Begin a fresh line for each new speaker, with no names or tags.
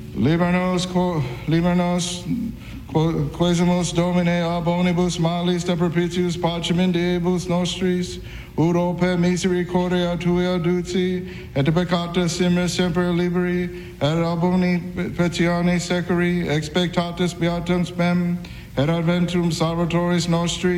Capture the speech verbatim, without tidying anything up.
Liber nos, liber nos, quesimus Domine ab omnibus malis de propitius pacem diebus nostris, ut per misericordia tua duci, et peccata simmer semper liberi, et ab omni petione securi, expectatus beatum spem, et adventum salvatoris nostri,